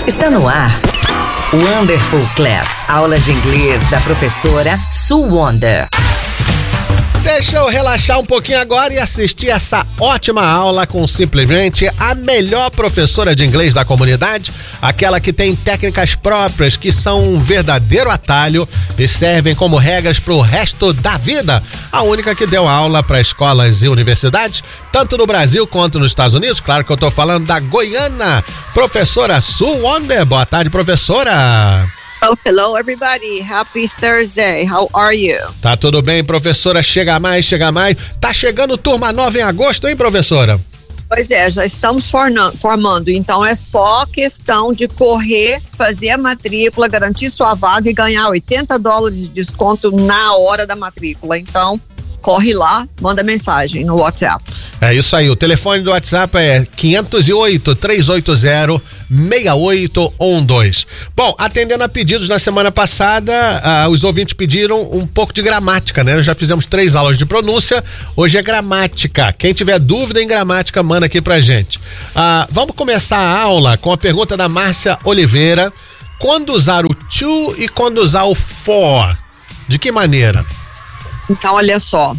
Está no ar. Wonderful Class, aula de inglês da professora Sue Wonder. Deixa eu relaxar um pouquinho agora e assistir essa ótima aula com simplesmente a melhor professora de inglês da comunidade, aquela que tem técnicas próprias que são um verdadeiro atalho e servem como regras para o resto da vida. A única que deu aula para escolas e universidades, tanto no Brasil quanto nos Estados Unidos. Claro que eu tô falando da goiana, professora Sue Wonder. Boa tarde, professora. Oh, hello everybody. Happy Thursday. How are you? Tá tudo bem, professora? Chega mais. Tá chegando turma nova em agosto, hein, professora? Pois é, já estamos formando, então é só questão de correr, fazer a matrícula, garantir sua vaga e ganhar $80 de desconto na hora da matrícula. Então, corre lá, manda mensagem no WhatsApp. É isso aí, o telefone do WhatsApp é 508-380-6812. Bom, atendendo a pedidos na semana passada, os ouvintes pediram um pouco de gramática, né? Nós já fizemos 3 aulas de pronúncia, hoje é gramática. Quem tiver dúvida em gramática, manda aqui pra gente. Vamos começar a aula com a pergunta da Márcia Oliveira. Quando usar o to e quando usar o for? De que maneira? Então, olha só.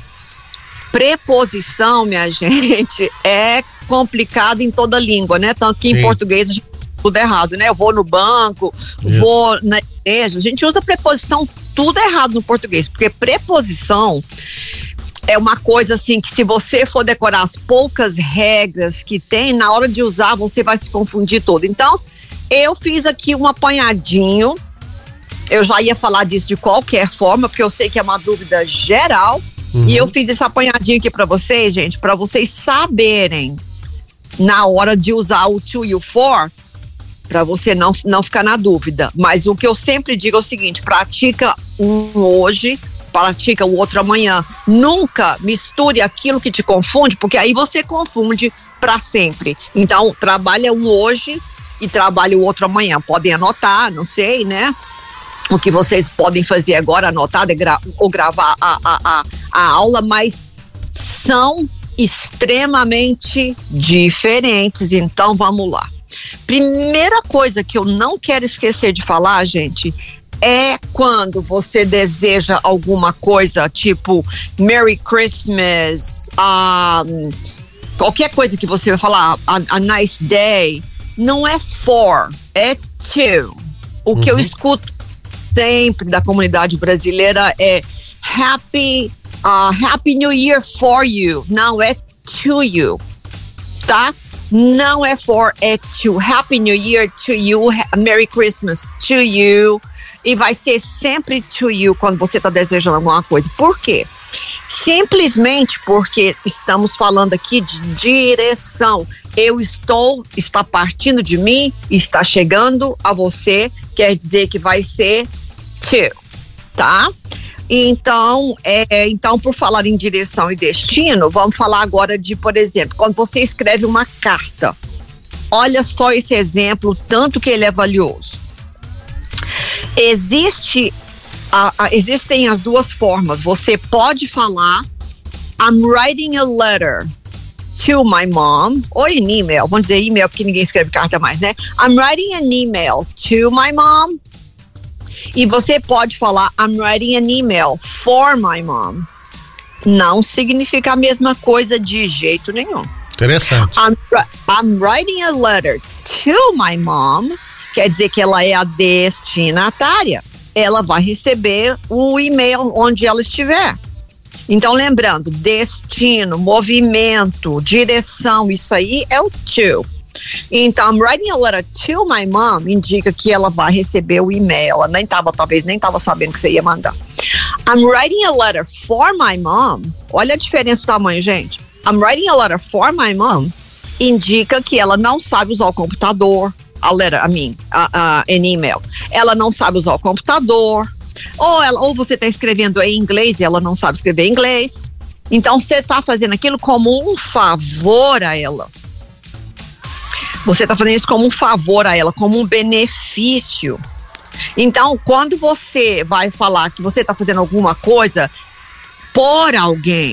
Preposição, minha gente, é complicado em toda língua, né? Tanto que em português a gente tudo errado, né? Eu vou no banco, vou na igreja, a gente usa preposição tudo errado no português, porque preposição é uma coisa assim que se você for decorar as poucas regras que tem, na hora de usar você vai se confundir todo. Então, eu fiz aqui um apanhadinho, eu já ia falar disso de qualquer forma, porque eu sei que é uma dúvida geral. E eu fiz esse apanhadinho aqui pra vocês, gente, pra vocês saberem na hora de usar o to e o for, pra você não ficar na dúvida. Mas o que eu sempre digo é o seguinte, pratica um hoje, pratica o outro amanhã. Nunca misture aquilo que te confunde, porque aí você confunde pra sempre. Então, trabalha um hoje e trabalha o outro amanhã. Podem anotar, não sei, né? O que vocês podem fazer agora, anotar ou gravar a aula, mas são extremamente diferentes. Então, vamos lá. Primeira coisa que eu não quero esquecer de falar, gente, é quando você deseja alguma coisa, tipo Merry Christmas, qualquer coisa que você vai falar, a nice day, não é for, é to. O que eu escuto sempre da comunidade brasileira é Happy New Year for you. Não, é to you, tá? Não é for, é to. Happy New Year to you, Merry Christmas to you. E vai ser sempre to you quando você tá desejando alguma coisa. Por quê? Simplesmente porque estamos falando aqui de direção. Está partindo de mim, está chegando a você, quer dizer que vai ser to, tá? Então, por falar em direção e destino, vamos falar agora de, por exemplo, quando você escreve uma carta. Olha só esse exemplo, tanto que ele é valioso. Existem as duas formas. Você pode falar I'm writing a letter to my mom, ou em e-mail, vamos dizer e-mail porque ninguém escreve carta mais, né? I'm writing an email to my mom. E você pode falar I'm writing an email for my mom. Não significa a mesma coisa de jeito nenhum. Interessante. I'm writing a letter to my mom, quer dizer que ela é a destinatária. Ela vai receber o e-mail onde ela estiver. Então, lembrando, destino, movimento, direção, isso aí é o to. Então, I'm writing a letter to my mom indica que ela vai receber o e-mail. Ela talvez nem estava sabendo que você ia mandar. I'm writing a letter for my mom. Olha a diferença do tamanho, gente. I'm writing a letter for my mom indica que ela não sabe usar o computador. An email. Ela não sabe usar o computador. Ou você está escrevendo em inglês e ela não sabe escrever em inglês. Então, você está fazendo aquilo como um favor a ela. Você está fazendo isso como um favor a ela, como um benefício. Então, quando você vai falar que você está fazendo alguma coisa por alguém,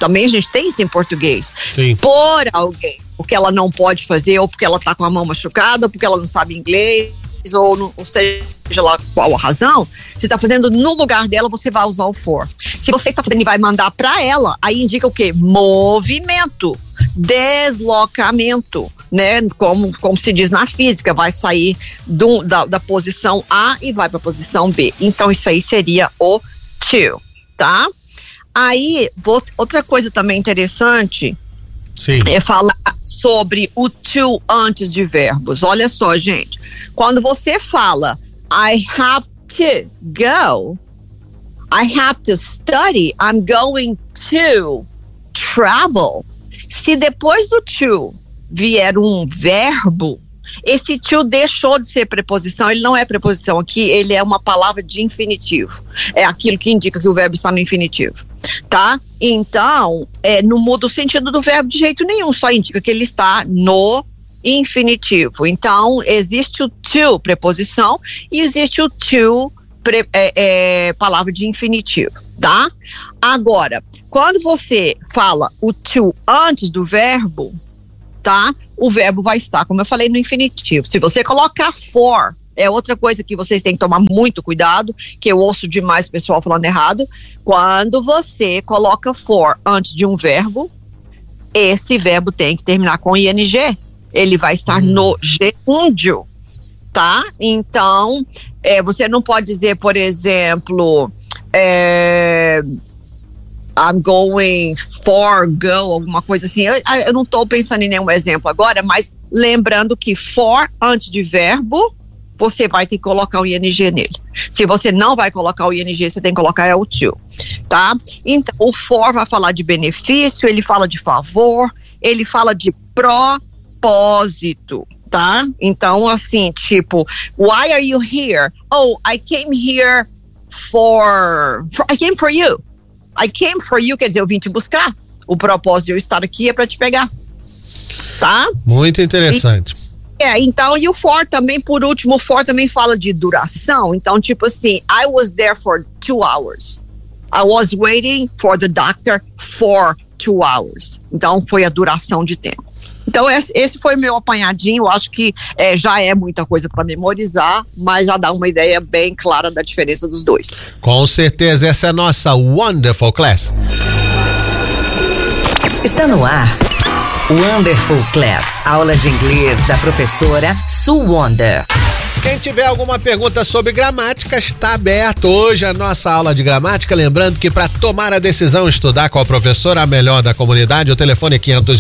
Também a gente tem isso em português. Sim. Por alguém, porque ela não pode fazer, ou porque ela tá com a mão machucada, ou porque ela não sabe inglês, ou seja lá qual a razão, você tá fazendo no lugar dela, você vai usar o for. Se você está fazendo e vai mandar para ela, aí indica o quê? Movimento, deslocamento, né? Como se diz na física, vai sair da posição A e vai para a posição B. Então isso aí seria o to, tá? Aí, outra coisa também interessante, sim, é falar sobre o to antes de verbos. Olha só, gente, quando você fala I have to go, I have to study, I'm going to travel. Se depois do to vier um verbo, esse to deixou de ser preposição, ele não é preposição aqui, ele é uma palavra de infinitivo. É aquilo que indica que o verbo está no infinitivo, tá? Então, não muda o sentido do verbo de jeito nenhum, só indica que ele está no infinitivo. Então, existe o to, preposição, e existe o to, palavra de infinitivo, tá? Agora, quando você fala o to antes do verbo, tá? O verbo vai estar, como eu falei, no infinitivo. Se você colocar for, é outra coisa que vocês têm que tomar muito cuidado, que eu ouço demais o pessoal falando errado. Quando você coloca for antes de um verbo, esse verbo tem que terminar com ing. Ele vai estar no gerúndio, tá? Então, você não pode dizer, por exemplo, I'm going for, go, alguma coisa assim. Eu não estou pensando em nenhum exemplo agora, mas lembrando que for antes de verbo, você vai ter que colocar o ing nele. Se você não vai colocar o ing, você tem que colocar o to, tá? Então, o for vai falar de benefício, ele fala de favor, ele fala de propósito, tá? Então, assim, tipo, why are you here? Oh, I came here I came for you. I came for you, quer dizer, eu vim te buscar. O propósito de eu estar aqui é para te pegar, tá? Muito interessante. Então, e o for também, por último, o for também fala de duração. Então, tipo assim, I was there for 2 hours. I was waiting for the doctor for 2 hours. Então, foi a duração de tempo. Então, esse foi o meu apanhadinho. Eu acho que já é muita coisa para memorizar, mas já dá uma ideia bem clara da diferença dos dois. Com certeza, essa é a nossa Wonderful Class. Está no ar Wonderful Class, aula de inglês da professora Sue Wonder. Quem tiver alguma pergunta sobre gramática, está aberto hoje a nossa aula de gramática. Lembrando que para tomar a decisão, estudar com a professora a melhor da comunidade, o telefone é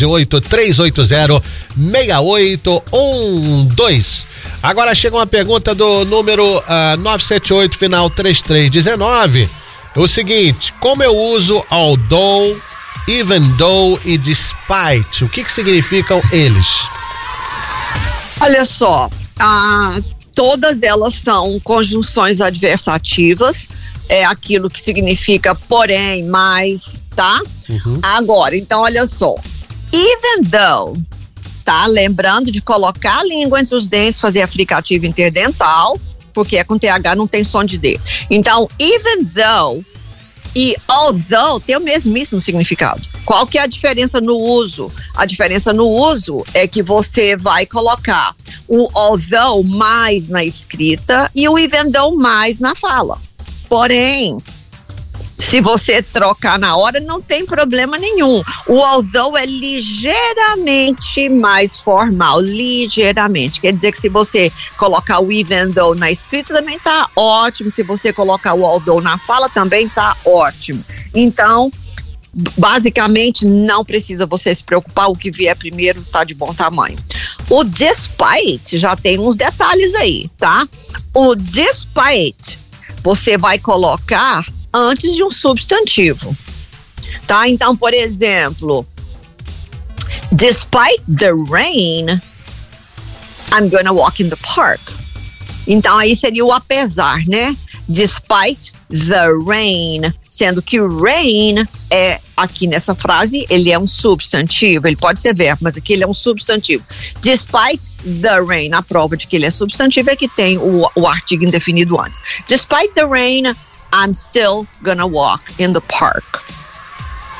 508-380-6812. Agora chega uma pergunta do número 978, final 3319. O seguinte, como eu uso although, even though e despite? O que significam eles? Olha só, todas elas são conjunções adversativas, é aquilo que significa porém, mas, tá? Agora, então olha só, even though, tá? Lembrando de colocar a língua entre os dentes, fazer a fricativa interdental, porque com TH não tem som de D. Então, even though e although tem o mesmíssimo significado. Qual que é a diferença no uso? A diferença no uso é que você vai colocar o although mais na escrita e o even though mais na fala. Porém, se você trocar na hora, não tem problema nenhum. O although é ligeiramente mais formal, ligeiramente. Quer dizer que se você colocar o even though na escrita, também tá ótimo. Se você colocar o although na fala, também tá ótimo. Então, basicamente, não precisa você se preocupar. O que vier primeiro tá de bom tamanho. O despite já tem uns detalhes aí, tá? O despite, você vai colocar antes de um substantivo, tá? Então, por exemplo, despite the rain, I'm gonna walk in the park. Então, aí seria o apesar, né? Despite the rain, sendo que o rain aqui nessa frase, ele é um substantivo, ele pode ser verbo, mas aqui ele é um substantivo. Despite the rain, a prova de que ele é substantivo é que tem o artigo indefinido antes. Despite the rain, I'm still gonna walk in the park.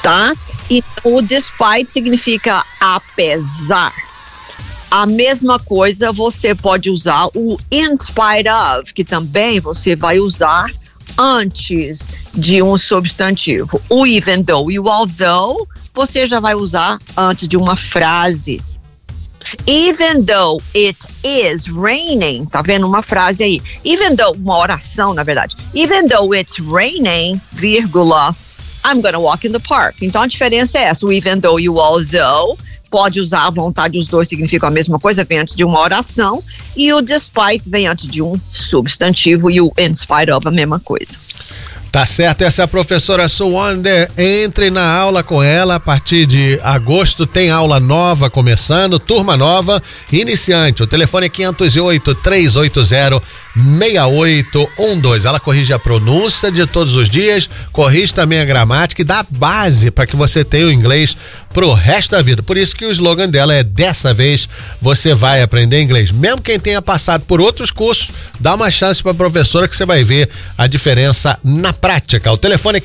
tá? Então, o despite significa apesar. A mesma coisa você pode usar o in spite of, que também você vai usar antes de um substantivo. O even though e o although você já vai usar antes de uma frase. Even though it is raining, tá vendo uma frase aí? Even though, uma oração na verdade. Even though it's raining, vírgula, I'm gonna walk in the park. Então a diferença é essa, o even though e o although, pode usar à vontade, os dois significam a mesma coisa, vem antes de uma oração, e o despite vem antes de um substantivo, e o in spite of a mesma coisa. Tá certo, essa é a professora Sue Wonder. Entre na aula com ela a partir de agosto, tem aula nova começando, turma nova, iniciante. O telefone é 508-380-6812. Ela corrige a pronúncia de todos os dias, corrige também a gramática e dá base para que você tenha o inglês pro resto da vida. Por isso que o slogan dela é: dessa vez você vai aprender inglês. Mesmo quem tenha passado por outros cursos, dá uma chance para a professora que você vai ver a diferença na prática. O telefone é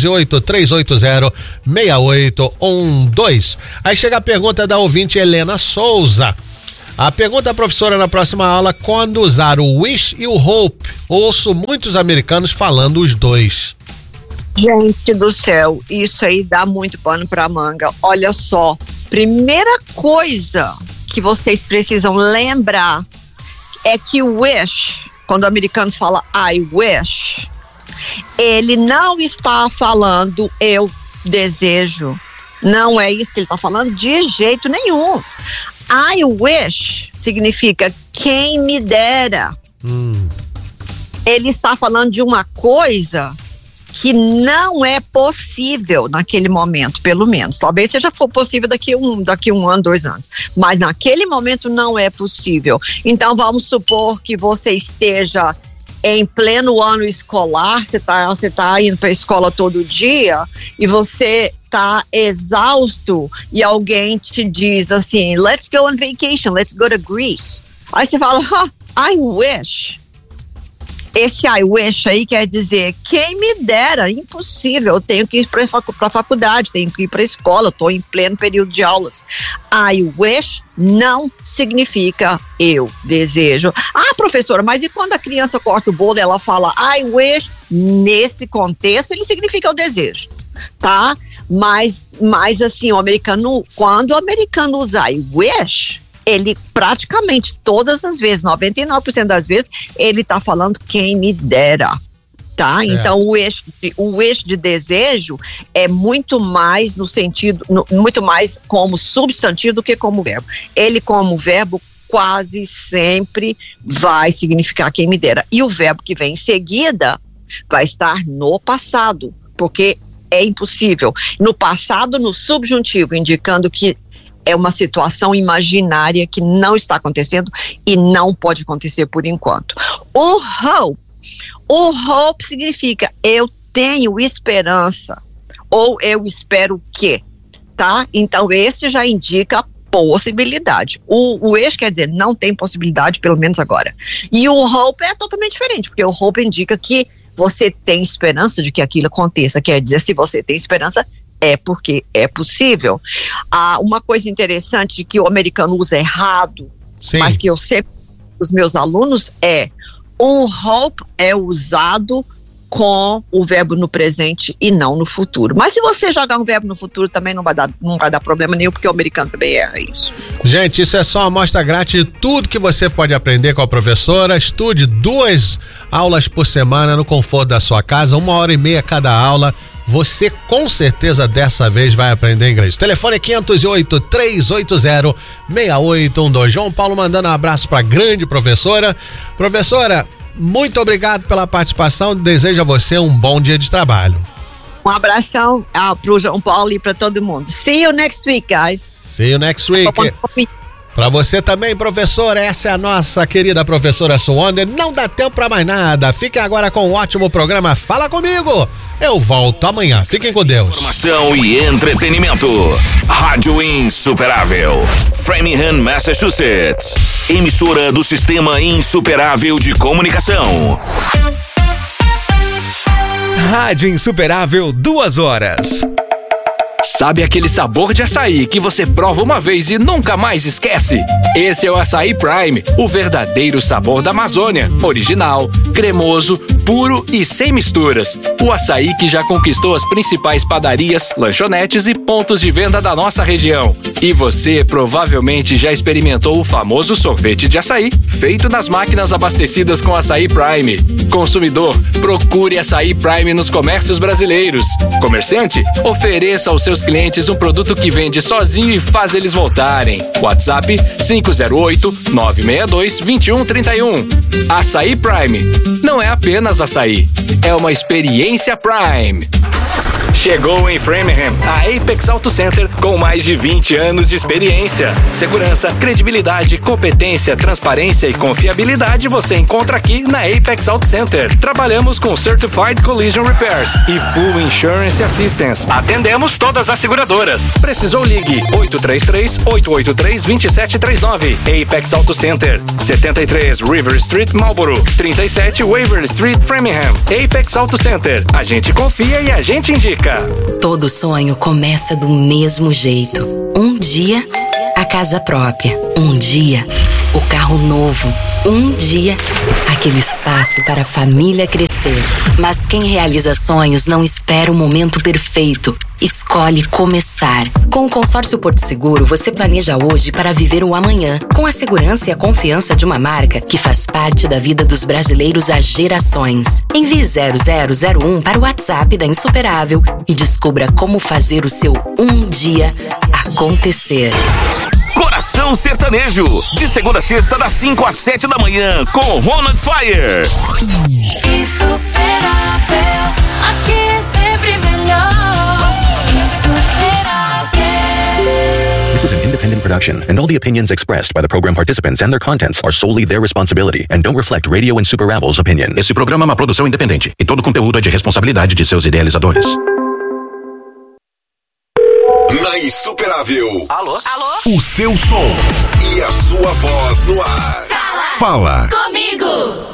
508-380-6812. Aí chega a pergunta da ouvinte Helena Souza. A pergunta, professora, na próxima aula: quando usar o wish e o hope? Ouço muitos americanos falando os dois. Gente do céu, isso aí dá muito pano pra manga. Olha só, primeira coisa que vocês precisam lembrar é que o wish, quando o americano fala I wish, ele não está falando eu desejo. Não é isso que ele está falando de jeito nenhum. I wish significa quem me dera. Ele está falando de uma coisa que não é possível naquele momento, pelo menos. Talvez seja possível daqui um ano, 2 anos. Mas naquele momento não é possível. Então vamos supor que você esteja em pleno ano escolar, você tá indo para a escola todo dia e você tá exausto e alguém te diz assim: let's go on vacation, let's go to Greece. Aí você fala: I wish. Esse I wish aí quer dizer, quem me dera, impossível, eu tenho que ir para a faculdade, tenho que ir para a escola, estou em pleno período de aulas. I wish não significa eu desejo. Ah, professora, mas e quando a criança corta o bolo e ela fala I wish? Nesse contexto ele significa eu desejo, tá? Mas assim, quando o americano usa I wish, ele praticamente todas as vezes, 99% das vezes, ele tá falando quem me dera, tá? É. Então o wish de desejo é muito mais no sentido, muito mais como substantivo do que como verbo. Ele como verbo quase sempre vai significar quem me dera. E o verbo que vem em seguida vai estar no passado, porque é impossível. No passado, no subjuntivo, indicando que é uma situação imaginária que não está acontecendo e não pode acontecer por enquanto. O hope significa eu tenho esperança ou eu espero que, tá? Então esse já indica possibilidade. O wish quer dizer não tem possibilidade, pelo menos agora. E o hope é totalmente diferente, porque o hope indica que você tem esperança de que aquilo aconteça. Quer dizer, se você tem esperança, é porque é possível. Uma coisa interessante que o americano usa errado, sim, mas que eu sempre os meus alunos o hope é usado com o verbo no presente e não no futuro. Mas se você jogar um verbo no futuro também não vai dar problema nenhum, porque o americano também erra isso. Gente, isso é só uma amostra grátis de tudo que você pode aprender com a professora. Estude 2 aulas por semana no conforto da sua casa, 1h30 cada aula. Você com certeza dessa vez vai aprender inglês. O telefone é 508-380-6812. João Paulo mandando um abraço para a grande professora. Professora, muito obrigado pela participação. Desejo a você um bom dia de trabalho. Um abração pro João Paulo e para todo mundo. See you next week, guys. See you next week. Para você também, professor, essa é a nossa querida professora Sue Wonder. Não dá tempo para mais nada. Fiquem agora com um ótimo programa Fala Comigo. Eu volto amanhã. Fiquem com Deus. Informação e entretenimento. Rádio Insuperável. Framingham, Massachusetts. Emissora do Sistema Insuperável de Comunicação. Rádio Insuperável, 2 horas. Sabe aquele sabor de açaí que você prova uma vez e nunca mais esquece? Esse é o Açaí Prime, o verdadeiro sabor da Amazônia. Original, cremoso, puro e sem misturas. O açaí que já conquistou as principais padarias, lanchonetes e pontos de venda da nossa região. E você provavelmente já experimentou o famoso sorvete de açaí, feito nas máquinas abastecidas com Açaí Prime. Consumidor, procure Açaí Prime nos comércios brasileiros. Comerciante, ofereça aos seus clientes um produto que vende sozinho e faz eles voltarem. WhatsApp 508-962-2131. Açaí Prime. Não é apenas açaí, é uma experiência Prime. Chegou em Framingham a Apex Auto Center com mais de 20 anos de experiência. Segurança, credibilidade, competência, transparência e confiabilidade você encontra aqui na Apex Auto Center. Trabalhamos com Certified Collision Repairs e Full Insurance Assistance. Atendemos todas as seguradoras. Precisou, ligue 833-883-2739. Apex Auto Center, 73 River Street, Marlboro, 37 Waverly Street, Framingham. Apex Auto Center. A gente confia e a gente indica. Todo sonho começa do mesmo jeito. Um dia, a casa própria. Um dia, o carro novo. Um dia, aquele espaço para a família crescer. Mas quem realiza sonhos não espera o momento perfeito. Escolhe começar. Com o consórcio Porto Seguro, você planeja hoje para viver o amanhã, com a segurança e a confiança de uma marca que faz parte da vida dos brasileiros há gerações. Envie 0001 para o WhatsApp da Insuperável e descubra como fazer o seu um dia acontecer. Coração Sertanejo, de segunda a sexta, das 5 às 7 da manhã, com Ronald Fire. Insuperável, aqui é sempre melhor. Insuperável. This is an independent production, and all the opinions expressed by the program participants and their contents are solely their responsibility and don't reflect Radio Insuperavel's opinion. Esse programa é uma produção independente e todo conteúdo é de responsabilidade de seus idealizadores. Na Insuperável. Alô? O seu som e a sua voz no ar. Fala Fala comigo.